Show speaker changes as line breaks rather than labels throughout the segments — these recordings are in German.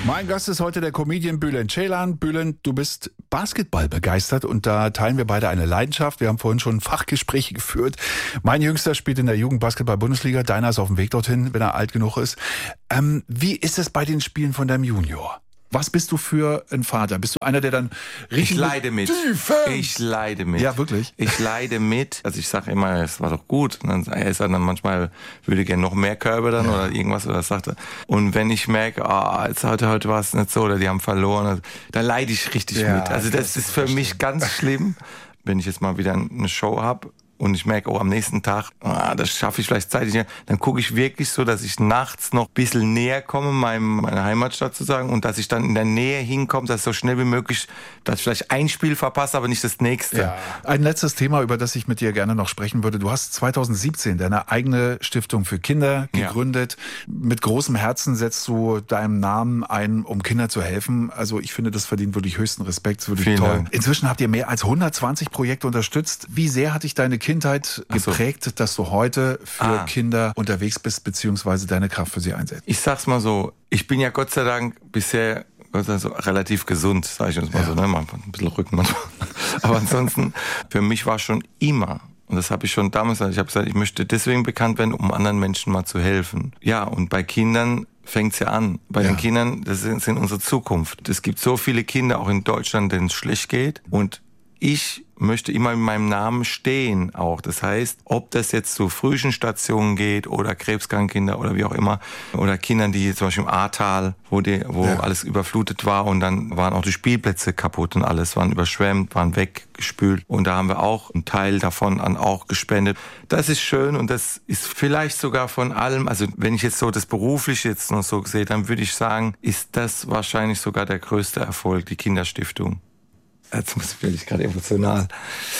Mein Gast ist heute der Comedian Bülent Ceylan. Bülent, du bist Basketball begeistert und da teilen wir beide eine Leidenschaft. Wir haben vorhin schon Fachgespräche geführt. Mein Jüngster spielt in der Jugendbasketball-Bundesliga. Deiner ist auf dem Weg dorthin, wenn er alt genug ist. Wie ist es bei den Spielen von deinem Junior? Was bist du für ein Vater? Bist du einer, der dann richtig...
Ich leide mit.
Ja, wirklich?
Ich leide mit. Also ich sage immer, es war doch gut. Und dann, er ist dann manchmal, würde gerne noch mehr Körbe dann oder irgendwas, oder das sagt er. Und wenn ich merke, jetzt heute war es nicht so, oder die haben verloren, dann leide ich richtig mit. Also das ist für mich ganz schlimm, wenn ich jetzt mal wieder eine Show habe. Und ich merke, am nächsten Tag, das schaffe ich vielleicht zeitlich nicht. Dann gucke ich wirklich so, dass ich nachts noch ein bisschen näher komme, meiner Heimatstadt zu sagen, und dass ich dann in der Nähe hinkomme, dass so schnell wie möglich, dass ich vielleicht ein Spiel verpasse, aber nicht das nächste.
Ja. Ein letztes Thema, über das ich mit dir gerne noch sprechen würde. Du hast 2017 deine eigene Stiftung für Kinder gegründet. Ja. Mit großem Herzen setzt du deinem Namen ein, um Kindern zu helfen. Also ich finde, das verdient wirklich höchsten Respekt. Das ist wirklich toll. Dank. Inzwischen habt ihr mehr als 120 Projekte unterstützt. Wie sehr hat dich deine Kindheit geprägt, dass du heute für Kinder unterwegs bist, beziehungsweise deine Kraft für sie einsetzt?
Ich sag's mal so, ich bin ja Gott sei Dank bisher relativ gesund, sage ich uns mal so, ne? Mal ein bisschen Rücken manchmal. Aber ansonsten, für mich war schon immer, und das habe ich schon damals gesagt, ich habe gesagt, ich möchte deswegen bekannt werden, um anderen Menschen mal zu helfen. Ja, und bei Kindern fängt's ja an. Bei den Kindern, das sind unsere Zukunft. Es gibt so viele Kinder, auch in Deutschland, denen es schlecht geht, und ich möchte immer in meinem Namen stehen auch. Das heißt, ob das jetzt zu Frühchenstationen geht oder krebskranke Kinder oder wie auch immer, oder Kindern, die zum Beispiel im Ahrtal, wo alles überflutet war, und dann waren auch die Spielplätze kaputt und alles, waren überschwemmt, waren weggespült, und da haben wir auch einen Teil davon auch gespendet. Das ist schön, und das ist vielleicht sogar von allem, also wenn ich jetzt so das Berufliche jetzt noch so sehe, dann würde ich sagen, ist das wahrscheinlich sogar der größte Erfolg, die Kinderstiftung. Jetzt bin ich gerade emotional.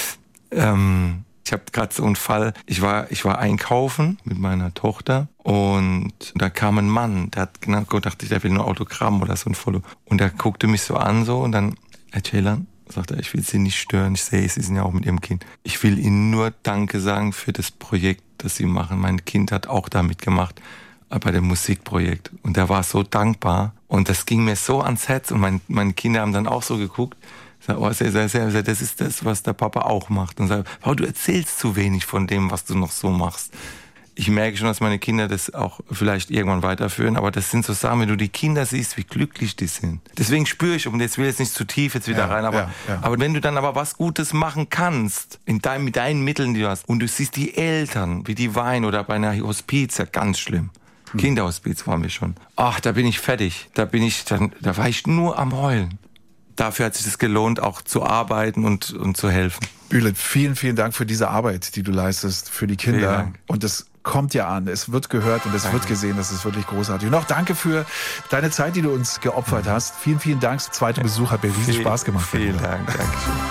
Ich habe gerade so einen Fall. Ich war einkaufen mit meiner Tochter, und da kam ein Mann, der hat gedacht, der will nur Autogramm oder so ein Foto. Und der guckte mich so an, und dann, Herr Ceylan, sagt er, ich will Sie nicht stören, ich sehe, Sie sind ja auch mit Ihrem Kind. Ich will Ihnen nur Danke sagen für das Projekt, das Sie machen. Mein Kind hat auch da mitgemacht, bei dem Musikprojekt. Und der war so dankbar. Und das ging mir so ans Herz. Und meine Kinder haben dann auch so geguckt. Das ist das, was der Papa auch macht. Und sagt, du erzählst zu wenig von dem, was du noch so machst. Ich merke schon, dass meine Kinder das auch vielleicht irgendwann weiterführen, aber das sind so Sachen, wenn du die Kinder siehst, wie glücklich die sind. Deswegen spüre ich, und jetzt will ich jetzt nicht zu tief jetzt wieder rein, aber wenn du dann aber was Gutes machen kannst, mit deinen Mitteln, die du hast, und du siehst die Eltern, wie die weinen, oder bei einer Hospiz, ja ganz schlimm. Kinderhospiz waren wir schon. Da bin ich fertig. Da war ich nur am Heulen. Dafür hat sich das gelohnt, auch zu arbeiten und zu helfen.
Bülent, vielen, vielen Dank für diese Arbeit, die du leistest für die Kinder. Und es kommt ja an, es wird gehört und es wird gesehen, das ist wirklich großartig. Und auch danke für deine Zeit, die du uns geopfert hast. Vielen, vielen Dank. Der zweite Besuch hat mir riesen Spaß gemacht.
Vielen Dank. Dankeschön.